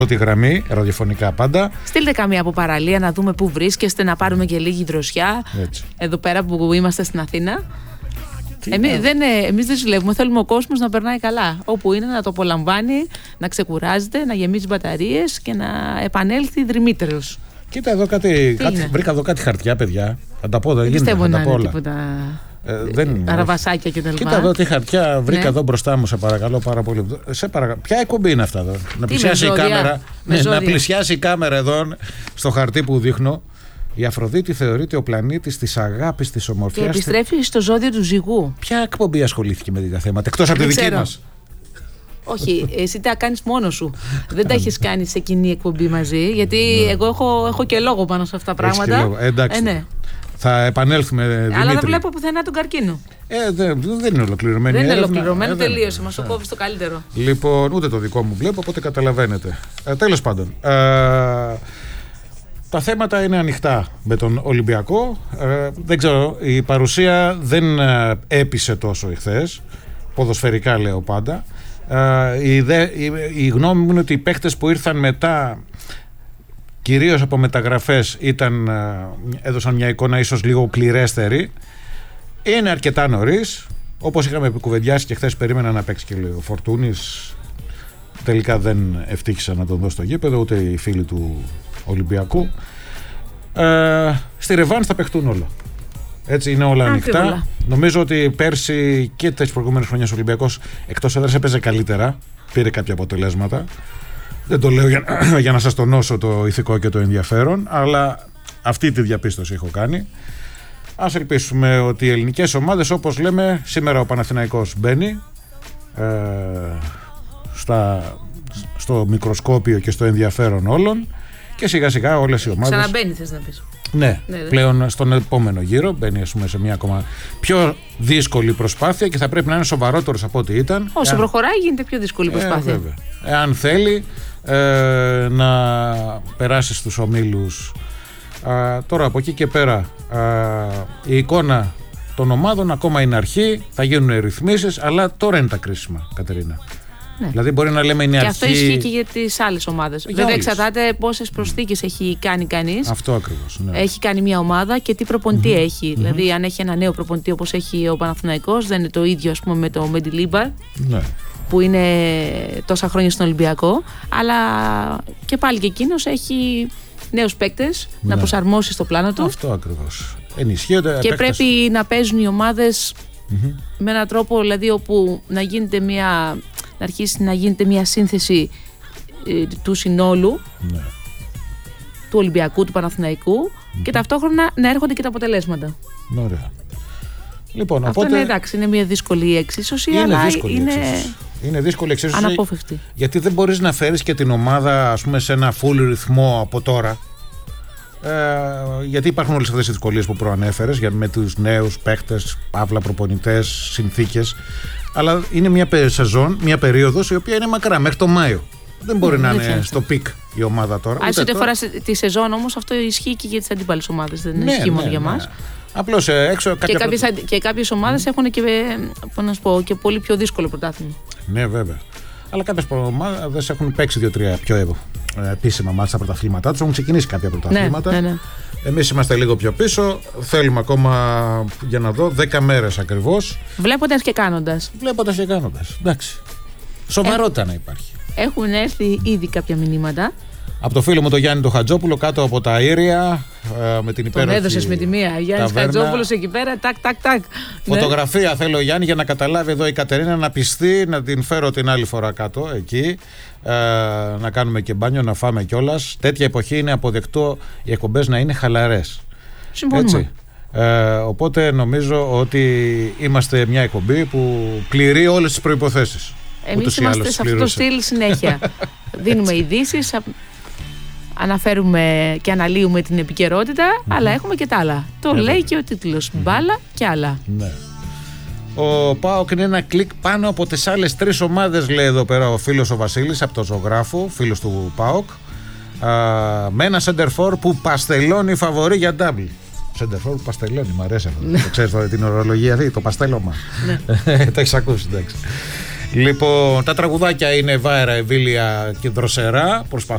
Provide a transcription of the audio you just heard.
Τη γραμμή, ραδιοφωνικά πάντα. Στείλτε καμία από παραλία να δούμε πού βρίσκεστε, να πάρουμε και λίγη δροσιά. Έτσι. Εδώ πέρα που είμαστε στην Αθήνα. Εμείς δεν ζηλεύουμε, θέλουμε ο κόσμος να περνάει καλά. Όπου είναι να το απολαμβάνει, να ξεκουράζεται, να γεμίζει μπαταρίες και να επανέλθει δρυμύτερος. Κοίτα εδώ βρήκα εδώ κάτι χαρτιά, παιδιά. Θα τα πω, δεν πιστεύω να είναι όλα. Τίποτα. Δεν αραβασάκια κτλ. Κοίτα εδώ τι χαρτιά βρήκα εδώ μπροστά μου, σε παρακαλώ πάρα πολύ. Ποια εκπομπή είναι αυτά εδώ? Να πλησιάσει η κάμερα. Να πλησιάσει η κάμερα εδώ στο χαρτί που δείχνω. Η Αφροδίτη θεωρείται ο πλανήτης της αγάπης, της ομορφιάς. Και επιστρέφει στο ζώδιο του ζυγού. Ποια εκπομπή ασχολήθηκε με τέτοια θέματα, εκτός από τη δική μας? Όχι, εσύ τα κάνεις μόνος σου. Δεν τα έχεις κάνει σε κοινή εκπομπή μαζί, γιατί εγώ έχω και λόγο πάνω σε αυτά τα πράγματα. Εντάξει. Ναι. Θα επανέλθουμε, Δημήτρη. Αλλά δεν βλέπω πουθενά τον καρκίνο. Δεν είναι ολοκληρωμένη. Δεν είναι ολοκληρωμένο, τελείωσε. Μας το κόβει το καλύτερο. Λοιπόν, ούτε το δικό μου βλέπω, οπότε καταλαβαίνετε. Τέλος πάντων. Τα θέματα είναι ανοιχτά με τον Ολυμπιακό. Δεν ξέρω, η παρουσία δεν έπεισε τόσο εχθές. Ποδοσφαιρικά λέω πάντα. Η γνώμη μου είναι ότι οι παίχτες που ήρθαν μετά, κυρίως από μεταγραφές, έδωσαν μια εικόνα ίσως λίγο πληρέστερη. Είναι αρκετά νωρίς. Όπως είχαμε κουβεντιάσει και χθες, περίμενα να παίξει και ο Φορτούνης. Τελικά δεν ευτύχησα να τον δω στο γήπεδο, ούτε οι φίλοι του Ολυμπιακού. Στη ρεβάνς θα παιχτούν όλα. Έτσι είναι όλα ανοιχτά. Νομίζω ότι πέρσι και τις προηγούμενες χρονιές ο Ολυμπιακός εκτός έδρας έπαιζε καλύτερα. Πήρε κάποια αποτελέσματα. Δεν το λέω για να σας τονώσω το ηθικό και το ενδιαφέρον, αλλά αυτή τη διαπίστωση έχω κάνει. Ας ελπίσουμε ότι οι ελληνικές ομάδες, όπως λέμε, σήμερα ο Παναθηναϊκός μπαίνει στο μικροσκόπιο και στο ενδιαφέρον όλων, και σιγά σιγά όλες οι ομάδες. Ξαναμπαίνει, θες να πεις? Ναι, πλέον στον επόμενο γύρο μπαίνει, ας πούμε, σε μια ακόμα πιο δύσκολη προσπάθεια και θα πρέπει να είναι σοβαρότερος από ό,τι ήταν. Όσο προχωράει γίνεται πιο δύσκολη προσπάθεια. Βέβαια. Εάν θέλει να περάσει στους ομίλους. Τώρα από εκεί και πέρα η εικόνα των ομάδων ακόμα είναι αρχή, θα γίνουν ρυθμίσεις, αλλά τώρα είναι τα κρίσιμα, Κατερίνα. Ναι. Δηλαδή μπορεί να λέμε είναι και αρχή. Αυτό ισχύει και για τις άλλες ομάδες. Βέβαια εξαρτάται πόσες προσθήκες έχει κάνει κανείς. Αυτό ακριβώς. Ναι. Έχει κάνει μια ομάδα και τι προπονητή έχει. Δηλαδή, αν έχει ένα νέο προπονητή όπως έχει ο Παναθηναϊκός, δεν είναι το ίδιο, ας πούμε, με το Μεντιλίμπαρ. Ναι. Που είναι τόσα χρόνια στον Ολυμπιακό. Αλλά και πάλι και εκείνος έχει νέους παίκτες να προσαρμόσει στο πλάνο του. Αυτό ακριβώς. Ενισχύονται. Και πρέπει να παίζουν οι ομάδες με έναν τρόπο, δηλαδή, όπου να αρχίσει να γίνεται μια σύνθεση του συνόλου, του Ολυμπιακού, του Παναθηναϊκού, και ταυτόχρονα να έρχονται και τα αποτελέσματα. Ωραία. Λοιπόν, αυτό είναι εντάξει, είναι μια δύσκολη εξίσωση, αλλά είναι δύσκολη εξίσωση. Αναπόφευκτη. Γιατί δεν μπορείς να φέρεις και την ομάδα, ας πούμε, σε ένα full ρυθμό από τώρα. Γιατί υπάρχουν όλες αυτές οι δυσκολίες που προανέφερες με τους νέους παίχτες, παύλα προπονητές, συνθήκες. Αλλά είναι μια σεζόν, μια περίοδος η οποία είναι μακρά, μέχρι το Μάιο. Δεν μπορεί να είναι στο πικ η ομάδα τώρα. Αν ό,τι αφορά τη σεζόν όμως, αυτό ισχύει και για τις αντίπαλες ομάδες. Δεν ισχύει μόνο για μας. Απλώς έξω και κάποιες ομάδες έχουν και πολύ πιο δύσκολο πρωτάθλημα. Ναι, βέβαια. Αλλά κάποιες ομάδες έχουν παίξει 2-3 πιο επίσημα μάτσα στα πρωταθλήματά τους. Έχουν ξεκινήσει κάποια πρωταθλήματα. Ναι. Εμείς είμαστε λίγο πιο πίσω. Θέλουμε ακόμα, για να δω, 10 μέρες ακριβώς. Βλέποντας και κάνοντας. Εντάξει. Σοβαρότητα να υπάρχει. Έχουν έρθει ήδη κάποια μηνύματα. Από το φίλο μου τον Γιάννη τον Χατζόπουλο, κάτω από τα Ήρια, με την υπέροχη. Τον έδωσες με τη μία. Γιάννης Χατζόπουλος εκεί πέρα, τάκ. Φωτογραφία θέλω, Γιάννη, για να καταλάβει εδώ η Κατερίνα, να πιστεί, να την φέρω την άλλη φορά κάτω, εκεί. Να κάνουμε και μπάνιο, να φάμε κιόλας. Τέτοια εποχή είναι αποδεκτό οι εκπομπές να είναι χαλαρές. Συμφωνούμε. Οπότε νομίζω ότι είμαστε μια εκπομπή που πληρεί όλες τις προϋποθέσεις. Εμείς είμαστε σε αυτό το στυλ συνέχεια. Δίνουμε ειδήσεις, αναφέρουμε και αναλύουμε την επικαιρότητα, αλλά έχουμε και τα άλλα. Το λέει και ο τίτλος. Μπάλα και άλλα. Ναι. Ο ΠΑΟΚ είναι ένα κλικ πάνω από τις άλλες 3 ομάδες, λέει εδώ πέρα ο φίλος ο Βασίλης από το Ζωγράφο, φίλος του ΠΑΟΚ, με ένα σεντερφόρ που παστελώνει φαβορί για ντάμπλ. Σεντερφόρ που παστελώνει, μου αρέσει αυτό. Το ξέρεις την ορολογία αυτή, το παστέλωμα. Το έχεις ακούσει, εντάξει. Λοιπόν, τα τραγουδάκια είναι Βάερα, Εμβίλια και Δροσερά.